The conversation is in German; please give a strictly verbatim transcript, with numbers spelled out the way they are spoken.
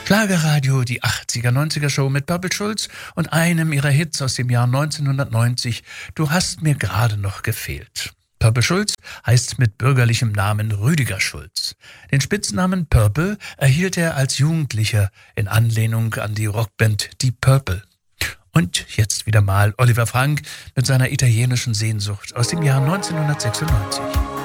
Schlagerradio, die achtziger, neunziger Show mit Purple Schulz und einem ihrer Hits aus dem Jahr neunzehnhundertneunzig, Du hast mir gerade noch gefehlt. Purple Schulz heißt mit bürgerlichem Namen Rüdiger Schulz. Den Spitznamen Purple erhielt er als Jugendlicher in Anlehnung an die Rockband Deep Purple. Und jetzt wieder mal Oliver Frank mit seiner italienischen Sehnsucht aus dem Jahr neunzehnhundertsechsundneunzig.